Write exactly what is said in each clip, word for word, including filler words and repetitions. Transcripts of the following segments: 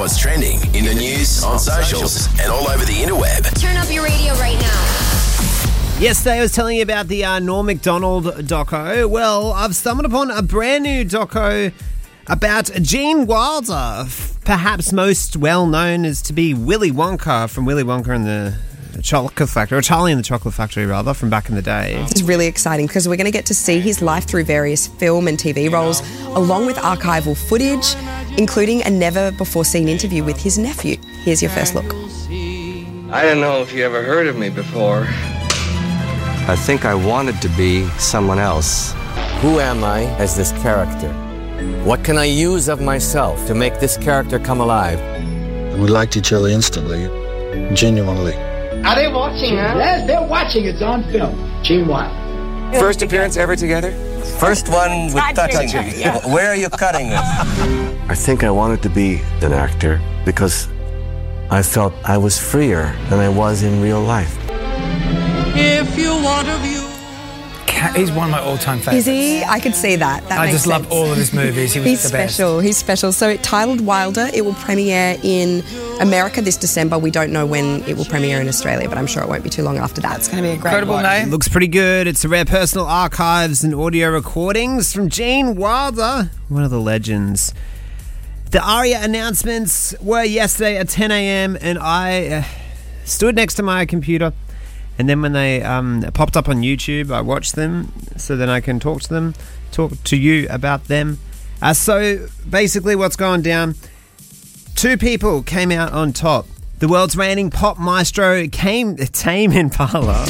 what's trending in the news, on socials, and all over the interweb. Turn up your radio right now. Yesterday I was telling you about the uh, Norm Macdonald doco. Well, I've stumbled upon a brand new doco about Gene Wilder, perhaps most well known as to be Willy Wonka from Willy Wonka and the Chocolate Factory, or Charlie and the Chocolate Factory rather, from back in the day. It's really exciting because we're going to get to see his life through various film and T V roles, along with archival footage, including a never-before-seen interview with his nephew. Here's your first look. I don't know if you ever heard of me before. I think I wanted to be someone else. Who am I as this character? What can I use of myself to make this character come alive? We liked each other instantly, genuinely. Are they watching, huh? Yes, they're watching. It's on film. Gene Wilder. First appearance ever together? First one with touching. Yeah. Where are you cutting this? I think I wanted to be an actor because I felt I was freer than I was in real life. If you want a view. He's one of my all-time favourites. Is he? I could see that. That I makes just sense. love all of his movies. He was He's the best. special. He's special. So titled Wilder, it will premiere in America this December. We don't know when it will premiere in Australia, but I'm sure it won't be too long after that. It's going to be a great Incredible watch. name. Looks pretty good. It's a rare personal archives and audio recordings from Gene Wilder, one of the legends. The ARIA announcements were yesterday at ten a.m. and I uh, stood next to my computer. And then when they um, popped up on YouTube, I watched them so then I can talk to them, talk to you about them. Uh, so basically what's going down, two people came out on top. The world's reigning pop maestro came Tame Impala.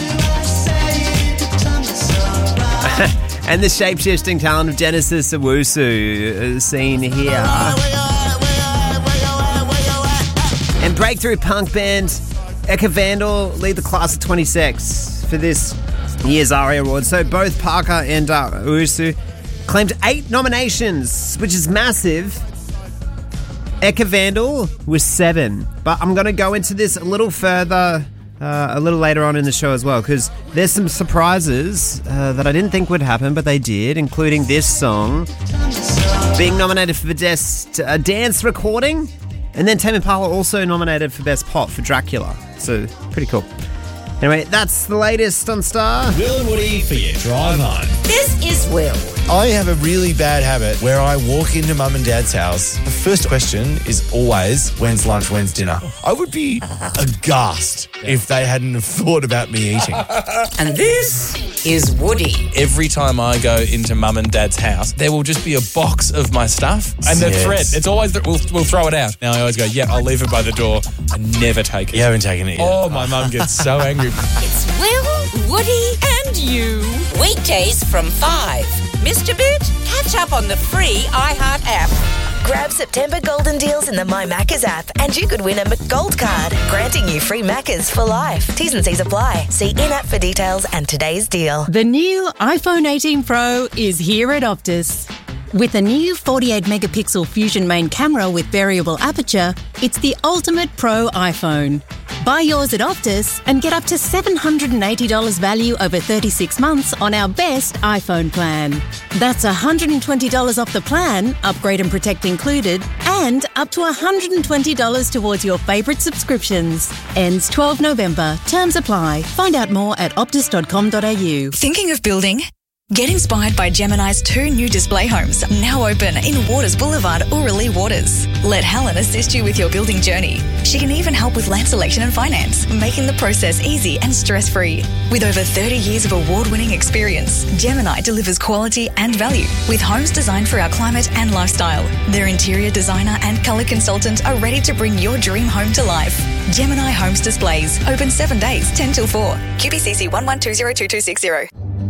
And the shape-shifting talent of Genesis Owusu, seen here. And breakthrough punk band Eka Vandal lead the class of twenty-six for this year's ARIA Awards. So both Parker and uh, Owusu claimed eight nominations, which is massive. Eka Vandal was seven. But I'm going to go into this a little further, uh, a little later on in the show as well, because there's some surprises uh, that I didn't think would happen, but they did, including this song being nominated for best uh, dance recording. And then Tame Impala also nominated for Best Pop for Dracula. So, pretty cool. Anyway, that's the latest on Star. Will and Woody for your drive home. This is Will. I have a really bad habit where I walk into mum and dad's house. The first question is always, when's lunch, when's dinner? I would be aghast if they hadn't thought about me eating. And this is Woody. Every time I go into mum and dad's house, there will just be a box of my stuff and the Yes. thread. It's always that we'll, we'll throw it out. Now I always go, yeah, I'll leave it by the door. I never take it. You haven't taken it yet. Oh, my mum gets so angry. It's Will, Woody, and you. Weekdays from five. Mister Bit, catch up on the free iHeart app. Grab September golden deals in the My Maccas app and you could win a McGold card, granting you free Maccas for life. T's and C's apply. See in-app for details and today's deal. The new iPhone eighteen Pro is here at Optus. With a new forty-eight megapixel Fusion main camera with variable aperture, it's the ultimate pro iPhone. Buy yours at Optus and get up to seven hundred eighty dollars value over thirty-six months on our best iPhone plan. That's one hundred twenty dollars off the plan, upgrade and protect included, and up to one hundred twenty dollars towards your favourite subscriptions. Ends twelfth of November. Terms apply. Find out more at optus dot com dot a u. Thinking of building? Get inspired by Gemini's two new display homes, now open in Waters Boulevard, Orillia Waters. Let Helen assist you with your building journey. She can even help with land selection and finance, making the process easy and stress-free. With over thirty years of award-winning experience, Gemini delivers quality and value with homes designed for our climate and lifestyle. Their interior designer and colour consultant are ready to bring your dream home to life. Gemini Homes Displays, open seven days, ten till four. Q B C C one one two zero two two six zero.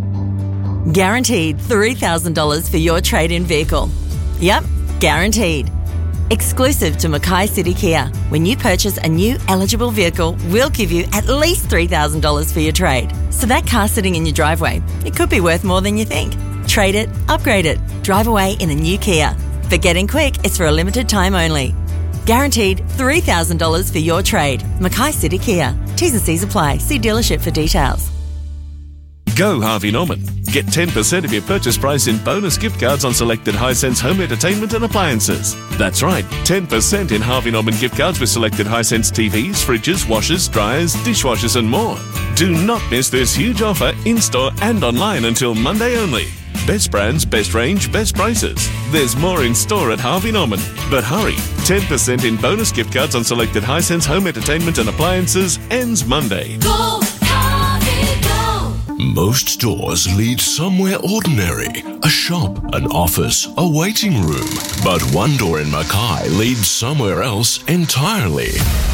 Guaranteed three thousand dollars for your trade-in vehicle. Yep, guaranteed. Exclusive to Mackay City Kia. When you purchase a new eligible vehicle, we'll give you at least three thousand dollars for your trade. So that car sitting in your driveway, it could be worth more than you think. Trade it, upgrade it, drive away in a new Kia. But getting quick, it's for a limited time only. Guaranteed three thousand dollars for your trade. Mackay City Kia. T's and C's apply. See dealership for details. Go Harvey Norman. Get ten percent of your purchase price in bonus gift cards on selected Hisense home entertainment and appliances. That's right, ten percent in Harvey Norman gift cards with selected Hisense T Vs, fridges, washers, dryers, dishwashers and more. Do not miss this huge offer in-store and online until Monday only. Best brands, best range, best prices. There's more in store at Harvey Norman. But hurry, ten percent in bonus gift cards on selected Hisense home entertainment and appliances ends Monday. Go, Harvey, go! Most stores lead somewhere ordinary. A shop, an office, a waiting room. But one door in Mackay leads somewhere else entirely.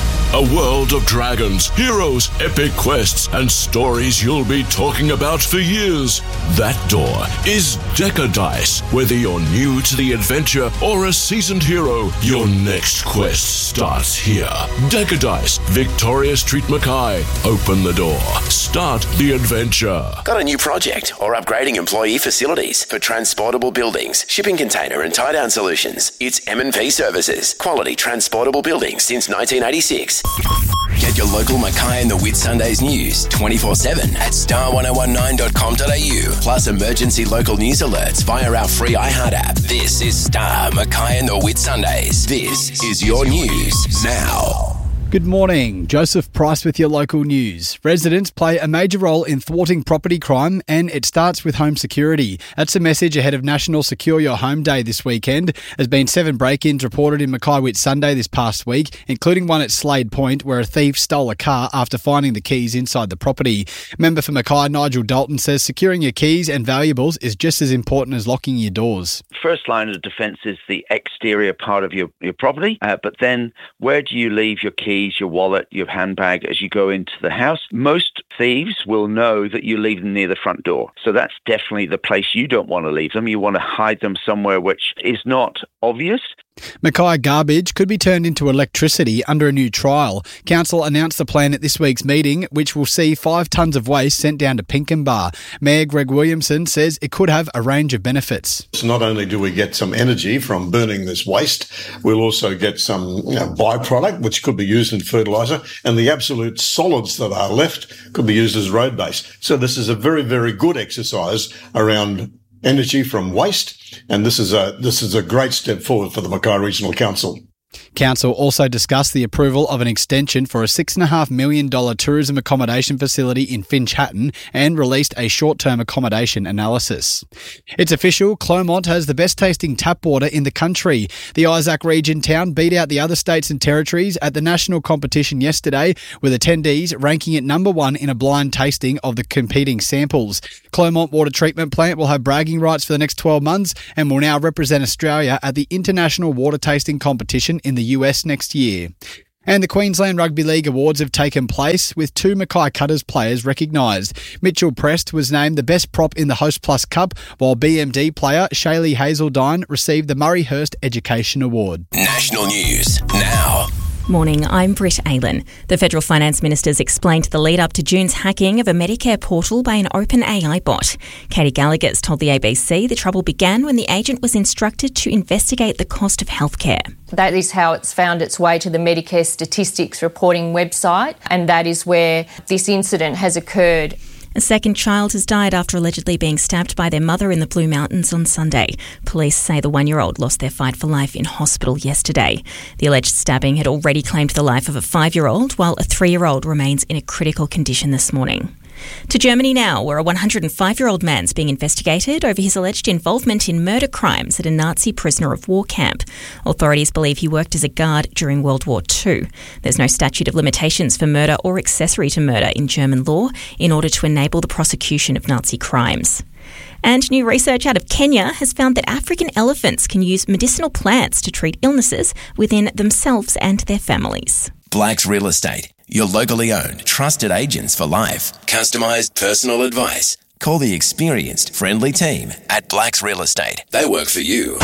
A world of dragons, heroes, epic quests, and stories you'll be talking about for years. That door is Decadice. Whether you're new to the adventure or a seasoned hero, your next quest starts here. Decadice, Victoria Street, Mackay. Open the door. Start the adventure. Got a new project or upgrading employee facilities for transportable buildings, shipping container and tie-down solutions? It's M and P Services. Quality transportable buildings since nineteen eighty-six. Get your local Mackay and the Whitsundays news twenty-four seven at star ten nineteen dot com dot a u, plus emergency local news alerts via our free iHeart app. This is Star, Mackay and the Whitsundays. This is your news now. Good morning. Joseph Price with your local news. Residents play a major role in thwarting property crime, and it starts with home security. That's a message ahead of National Secure Your Home Day this weekend. There's been seven break-ins reported in Mackay Whitsunday this past week, including one at Slade Point where a thief stole a car after finding the keys inside the property. Member for Mackay, Nigel Dalton, says securing your keys and valuables is just as important as locking your doors. First line of defence is the exterior part of your, your property, uh, but then where do you leave your keys, your wallet, your handbag as you go into the house? Most thieves will know that you leave them near the front door. So that's definitely the place you don't want to leave them. You want to hide them somewhere which is not obvious. Mackay garbage could be turned into electricity under a new trial. Council announced the plan at this week's meeting, which will see five tonnes of waste sent down to Pinkenba. Mayor Greg Williamson says it could have a range of benefits. So not only do we get some energy from burning this waste, we'll also get some you know, byproduct, which could be used in fertiliser, and the absolute solids that are left could be used as road base. So this is a very, very good exercise around energy from waste, and this is a this is a great step forward for the Mackay Regional Council. Council also discussed the approval of an extension for a six point five million dollars tourism accommodation facility in Finch Hatton and released a short-term accommodation analysis. It's official, Clermont has the best tasting tap water in the country. The Isaac region town beat out the other states and territories at the national competition yesterday, with attendees ranking it number one in a blind tasting of the competing samples. Clermont Water Treatment Plant will have bragging rights for the next twelve months and will now represent Australia at the International Water Tasting Competition in the U S next year. And the Queensland Rugby League Awards have taken place, with two Mackay Cutters players recognised. Mitchell Prest was named the best prop in the Host Plus Cup, while B M D player Shaylee Hazeldine received the Murray Hurst Education Award. National news now. Morning, I'm Britt Aylan. The Federal Finance Minister's explained the lead-up to June's hacking of a Medicare portal by an open A I bot. Katie Gallagher's told the A B C the trouble began when the agent was instructed to investigate the cost of healthcare. That is how it's found its way to the Medicare statistics reporting website, and that is where this incident has occurred. A second child has died after allegedly being stabbed by their mother in the Blue Mountains on Sunday. Police say the one-year-old lost their fight for life in hospital yesterday. The alleged stabbing had already claimed the life of a five-year-old, while a three-year-old remains in a critical condition this morning. To Germany now, where a one hundred five-year-old man's being investigated over his alleged involvement in murder crimes at a Nazi prisoner of war camp. Authorities believe he worked as a guard during World War Two. There's no statute of limitations for murder or accessory to murder in German law in order to enable the prosecution of Nazi crimes. And new research out of Kenya has found that African elephants can use medicinal plants to treat illnesses within themselves and their families. Blacks Real Estate, your locally owned, trusted agents for life. Customised personal advice. Call the experienced, friendly team at Blacks Real Estate. They work for you.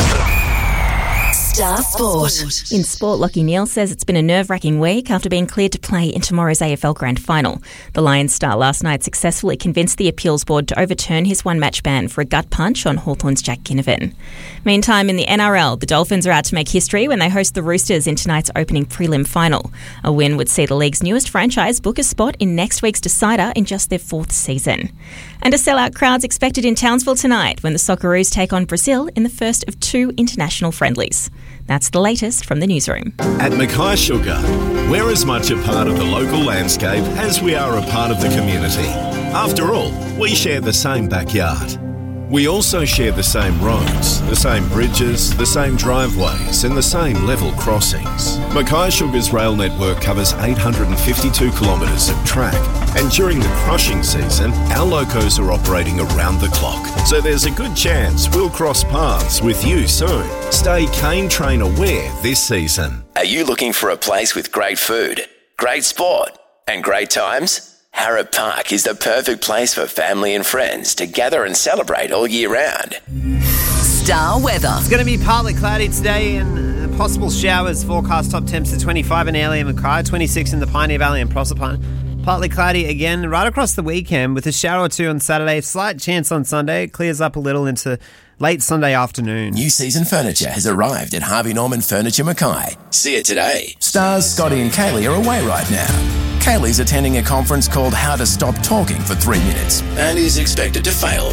Star Sport. In sport, Lachie Neale says it's been a nerve-wracking week after being cleared to play in tomorrow's A F L Grand Final. The Lions star last night successfully convinced the appeals board to overturn his one-match ban for a gut punch on Hawthorn's Jack Ginnivan. Meantime, in the N R L, the Dolphins are out to make history when they host the Roosters in tonight's opening prelim final. A win would see the league's newest franchise book a spot in next week's decider in just their fourth season. And a sellout crowd's expected in Townsville tonight when the Socceroos take on Brazil in the first of two international friendlies. That's the latest from the newsroom. At Mackay Sugar, we're as much a part of the local landscape as we are a part of the community. After all, we share the same backyard. We also share the same roads, the same bridges, the same driveways and the same level crossings. Mackay Sugar's rail network covers eight hundred fifty-two kilometres of track, and during the crushing season, our locos are operating around the clock. So there's a good chance we'll cross paths with you soon. Stay Cane Train aware this season. Are you looking for a place with great food, great sport and great times? Harrop Park is the perfect place for family and friends to gather and celebrate all year round. Star weather. It's going to be partly cloudy today and uh, possible showers. Forecast top temps to twenty-five in Airlie and Mackay, twenty-six in the Pioneer Valley and Proserpine. Partly cloudy again right across the weekend with a shower or two on Saturday. Slight chance on Sunday. It clears up a little into late Sunday afternoon. New season furniture has arrived at Harvey Norman Furniture Mackay. See it today. Stars Scotty and Kaylee are away right now. Kaylee's attending a conference called How to Stop Talking for Three Minutes and is expected to fail